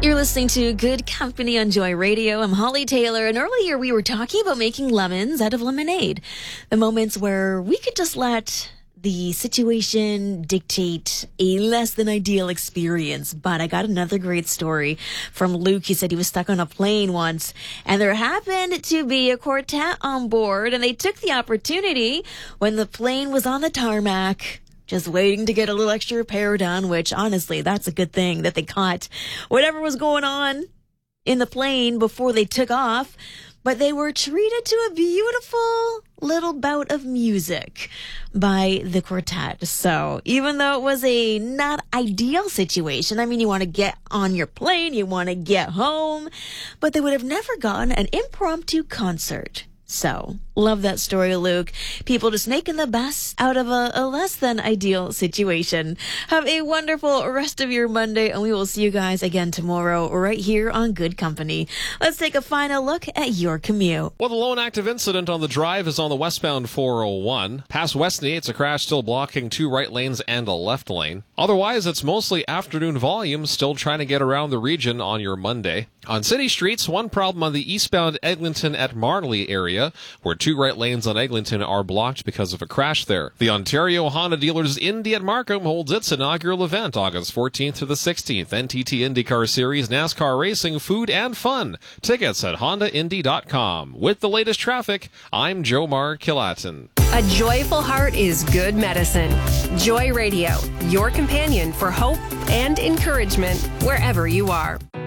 You're listening to Good Company on Joy Radio. I'm Holly Taylor, and earlier we were talking about making lemons out of lemonade. The moments where we could just let the situation dictate a less than ideal experience. But I got another great story from Luke. He said he was stuck on a plane once, and there happened to be a quartet on board, and they took the opportunity when the plane was on the tarmac, just waiting to get a little extra repair done, which honestly, that's a good thing that they caught whatever was going on in the plane before they took off. But they were treated to a beautiful little bout of music by the quartet. So even though it was a not ideal situation, I mean, you want to get on your plane, you want to get home, but they would have never gotten an impromptu concert. So, love that story, Luke. People just making the best out of a less than ideal situation. Have a wonderful rest of your Monday, and we will see you guys again tomorrow right here on Good Company. Let's take a final look at your commute. Well, the lone active incident on the drive is on the westbound 401. Past Westney, it's a crash still blocking 2 right lanes and a left lane. Otherwise, it's mostly afternoon volume, still trying to get around the region on your Monday. On city streets, one problem on the eastbound Eglinton at Marley area, where 2 right lanes on Eglinton are blocked because of a crash there. The Ontario Honda Dealers Indy at Markham holds its inaugural event August 14th to the 16th. NTT IndyCar Series, NASCAR racing, food, and fun. Tickets at HondaIndy.com. With the latest traffic, I'm Jomar Kilatin. A joyful heart is good medicine. Joy Radio, your companion for hope and encouragement wherever you are.